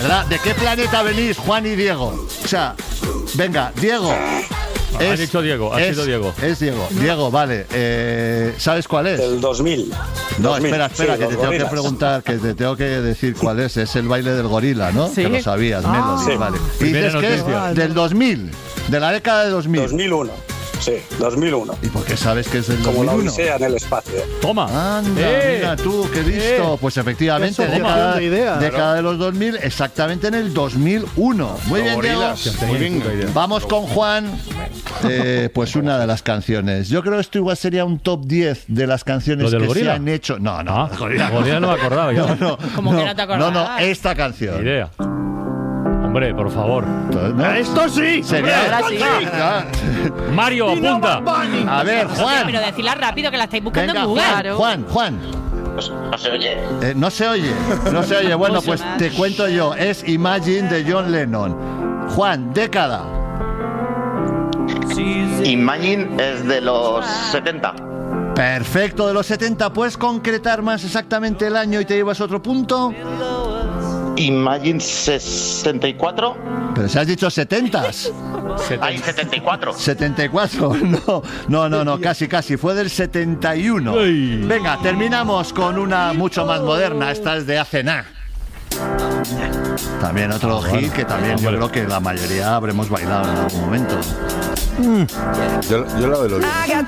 ¿verdad? ¿De qué planeta venís, Juan y Diego? O sea, venga, Diego. Has dicho Diego, has sido Diego. Es Diego. Diego, vale. ¿Sabes cuál es? El 2000. No, 2000. espera, Sí, que te los tengo que gorilas. preguntar, que te tengo que decir cuál es. Es el baile del gorila, ¿no? Sí. Que lo sabías, Melody. Sí. Vale. Y Primera dices que es noticia. del 2000, de la década de 2000. 2001. Sí, 2001. ¿Y por qué sabes que es del Como la 2001? Odisea en el espacio. Toma. Anda, mira tú, qué listo. Pues efectivamente, Qué década, solución de idea, década de los 2000, exactamente en el 2001. Muy bien, Diego. Muy bien. Vamos con Juan. Pues una de las canciones. Yo creo que esto igual sería un top 10 de las canciones ¿Lo del que gorila? se han hecho. No, no. Ah, gorila no me acordaba ya. ¿Cómo que no te acordabas? No, esta canción. Idea. Hombre, por favor. ¿No? ¡Esto sí! Sería. Ahora sí. Ah, Mario, apunta. A ver, Juan. Pero decirla rápido, que la estáis buscando Venga, en Google. Juan. No se oye. No se oye. Bueno, pues te cuento yo. Es Imagine de John Lennon. Juan, década. Imagine es de los 70. Perfecto, de los 70. ¿Puedes concretar más exactamente el año y te llevas otro punto? Imagine 64. Pero si has dicho 70s. Hay 74. 74. No, casi. Fue del 71. Uy. Venga, terminamos con una mucho más moderna. Esta es de hace nada. También otro hit que también yo creo que la mayoría habremos bailado en algún momento. Yo la de los